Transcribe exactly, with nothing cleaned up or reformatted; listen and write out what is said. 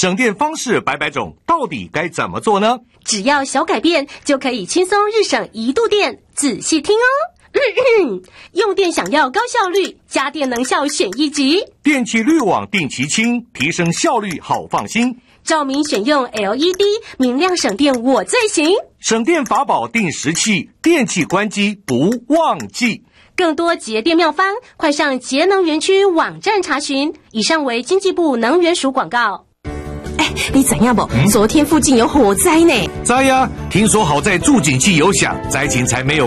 省电方式百百种，到底该怎么做呢？ 只要小改变，就可以轻松日省一度电。仔细听哦。咳咳用电想要高效率，家电能效选一级。 电器滤网定期清，提升效率好放心。 照明选用 L E D， 明亮省电我最行。 省电法宝定时器，电器关机不忘记。 更多节电妙方，快上节能园区网站查询。以上为经济部能源署广告。 哎，你知影不？昨天附近有火灾呢。 知呀，听说好在住景器有响，灾情才没有